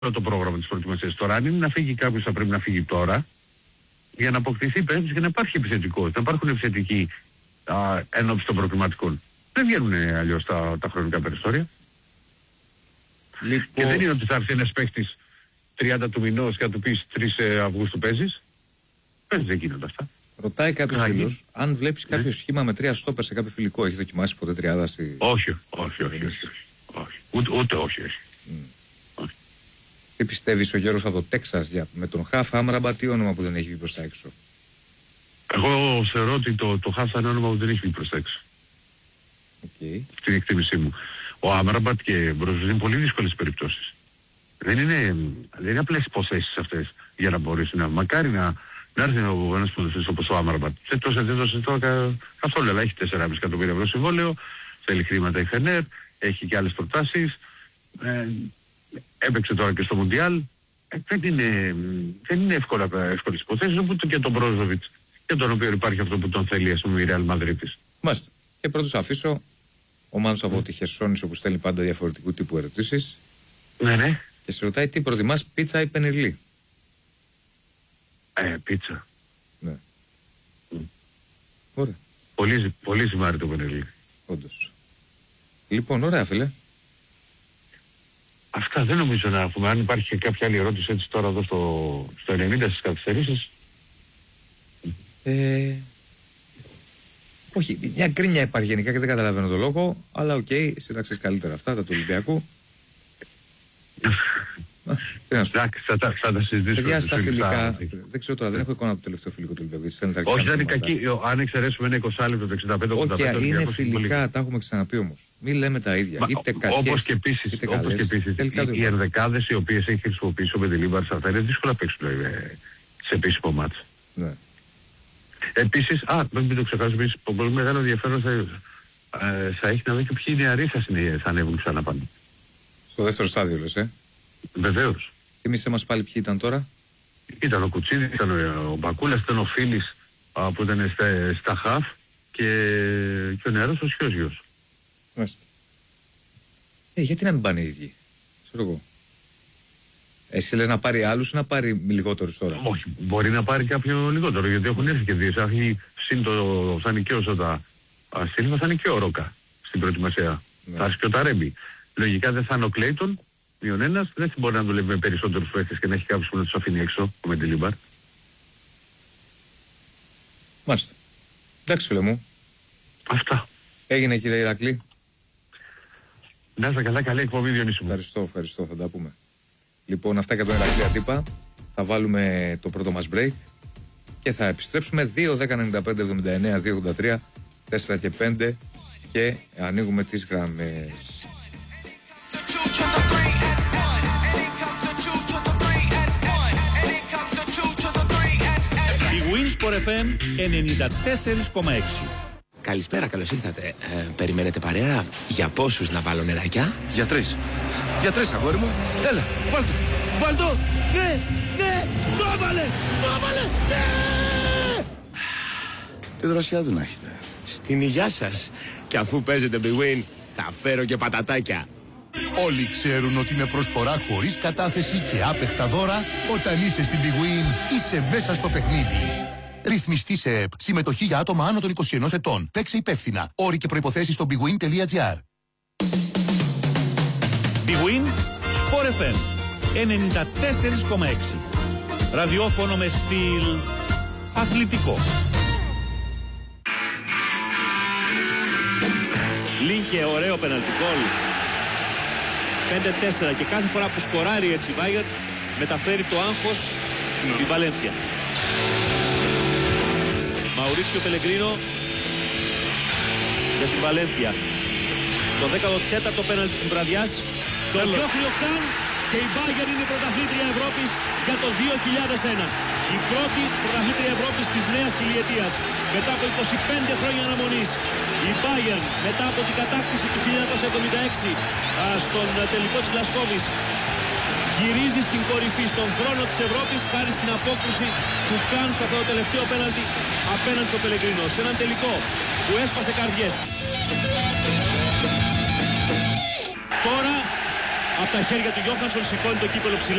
το πρόγραμμα της προετοιμασίας. Τώρα, αν είναι να φύγει κάποιος, θα πρέπει να φύγει τώρα για να αποκτηθεί περίπτωση και να υπάρχει επιθετικός, να υπάρχουν επιθετικοί ενώπιση των προκριματικών. Δεν βγαίνουν αλλιώς τα χρονικά περιθώρια. Λοιπόν... Και δεν είναι ότι θα έρθει ένας παίκτης 30 του μηνός και θα του πεις 3 Αυγούστου παίζεις. Δεν γίνονται αυτά. Ρωτάει κάποιος φίλος, αν βλέπεις κάποιο σχήμα με 3 στόπερ σε κάποιο φιλικό, έχει δοκιμάσει ποτέ τριάδα στη... Όχι. Ούτε όχι. Τι πιστεύεις ο Γιώργος από το Τέξας με τον Χαφ Άμραμπατ, τι όνομα που δεν έχει βγει προς τα έξω? Εγώ θεωρώ ότι το Χαφ είναι όνομα που δεν έχει βγει προς τα έξω. Στην εκτίμησή μου. Ο Άμραμπατ και Μπρόζος είναι πολύ δύσκολες περιπτώσεις. Δεν είναι απλές υποθέσεις αυτές για να μπορέσει να... Μακάρι να έρθει ένας ποδοσφαιριστής όπως ο Άμραμπατ. Δεν δώσε τώρα καθόλου, αλλά έχει 4,5 εκατομμύρια ευρώ συμβόλαιο, θέλει χρήματα η Φενέρ, έχει και άλλες προτάσεις. Έπαιξε τώρα και στο Μουντιάλ. Δεν είναι εύκολες υποθέσεις, οπότε και τον Μπρόζοβιτς, για τον οποίο υπάρχει αυτό που τον θέλει, ας πούμε, η Ρεάλ Μαδρίτης. Μάλιστα. Και πρώτος αφήσω ο Μάνος από τη Χερσόνησο που στέλνει πάντα διαφορετικού τύπου ερωτήσεις. Ναι. Και σε ρωτάει τι προτιμάς, πίτσα ή πενιρλί? Πίτσα. Ναι. Ωραία. Πολύ ζυμάρι το πενιρλί. Όντως. Λοιπόν, ωραία φίλε. Αυτά δεν νομίζω να έχουμε. Αν υπάρχει και κάποια άλλη ερώτηση έτσι τώρα εδώ στο 90 στις καθυστερήσεις. Όχι, μια γκρίνια υπάρχει γενικά και δεν καταλαβαίνω το λόγο, αλλά οκ, εσύ τα ξέρεις καλύτερα αυτά, τα του Ολυμπιακού. Εντάξει, θα τα συζητήσουμε. Παιδιά στα φιλικά, δεν ξέρω τώρα, δεν έχω εικόνα από το τελευταίο φιλικό του Ολυμπιακού. Όχι, δεν είναι κακή, αν εξαιρέσουμε ένα 20 λεπτό το 65-85. Όχι, είναι φιλικά, τα έχουμε ξαναπεί όμως. Μην λέμε τα ίδια, είτε κακές, όπως και επίσης, οι ενδεκάδες οι οποίες έχει χρησιμοποιήσει ο Μεντιλίμπαρ θα είναι δύσκολα να παίξουν σε επίσημο μάτς. Ναι. Επίσης, μην το ξεχάσουμε, πολύ μεγάλο ενδιαφέρον θα έχει να δει και ποιοι νεαροί θα ανέβουν ξανά πάνω. Στο δεύτερο στάδιο λες, Βεβαίως. Θυμήστε μας πάλι ποιοι ήταν τώρα. Ήταν ο Κουτσίδης, ήταν ο Μπακούλας, ήταν ο Φίλης που ήταν στα χαφ και ο νεαρός ο Σιώζιος. Μάλιστα. Γιατί να μην πάνε οι ίδιοι, ξέρω εγώ. Εσύ λες να πάρει άλλους ή να πάρει λιγότερους τώρα? Όχι, μπορεί να πάρει κάποιο λιγότερο, γιατί έχουν έρθει και δύο. Θα είναι και ο Σότα Σίλβα, θα είναι και ο Ρόκα στην προετοιμασία. Ναι. Θα έρθει και ο Ταρέμπι. Λογικά δεν θα είναι ο Κλέιτον, μείον ένας, δεν μπορεί να δουλεύει με περισσότερους παίχτες και να έχει κάποιους που να τους αφήνει έξω, ο Μεντιλίμπαρ. Μάλιστα. Εντάξει φίλε μου. Αυτά. Έγινε κύριε Ηρακλή. Να είστε καλά, καλή εκπομπή Διονύση μου. Ευχαριστώ, θα τα πούμε. Λοιπόν, αυτά και τον Ηρακλή Αντίπα. Θα βάλουμε το πρώτο μας break και θα επιστρέψουμε 2, 10, 95, 79, 283, 4 και 5 και ανοίγουμε τις γραμμές. Η Winsport FM 94,6. Καλησπέρα, καλώς ήρθατε. Περιμένετε παρέα? Για πόσους να βάλω νεράκια? Για 3. Για 3, αγόρι μου. Έλα, βάλτο. Ναι, το έβαλε, ναι. Τι δροσιά του να έχετε. Στην υγειά σας. Και αφού παίζετε Big Win, θα φέρω και πατατάκια. Όλοι ξέρουν ότι με προσφορά χωρίς κατάθεση και άπεκτα δώρα, όταν είσαι στην Big Win, είσαι μέσα στο παιχνίδι. Ρυθμιστή σε ΕΠ. Συμμετοχή για άτομα άνω των 21 ετών. Παίξε υπεύθυνα. Όροι και προϋποθέσεις στο bigwin.gr. Big Win, Sport FM 94,6. Ραδιόφωνο με στυλ αθλητικό. Λίνκε, ωραίο πεναλτι γκολ. 5-4 και κάθε φορά που σκοράρει έτσι η Bayern μεταφέρει το άγχος στη Βαλένθια. Μαουρίτσιο Πελεγκρίνο για τη Βαλένθια. Στο 14ο πέναλτι της βραδιάς. Το διώχνει ο Καν και η Bayern είναι πρωταθλήτρια Ευρώπης για το 2001. Η πρώτη πρωταθλήτρια Ευρώπης της νέας χιλιετίας. Μετά από 25 χρόνια αναμονής. Η Bayern μετά από την κατάκτηση του 1976 στον τελικό της Γλασκόβης γυρίζει στην κορυφή, στον θρόνο της Ευρώπης χάρη στην απόκρουση του Καν στο αυτό το τελευταίο πέναλτι απέναντι στο Πελεγκρίνο. Σε έναν τελικό που έσπασε καρδιές. Τώρα από τα χέρια του Γιόχανσον, σηκώνει το κύπελο ψηλά.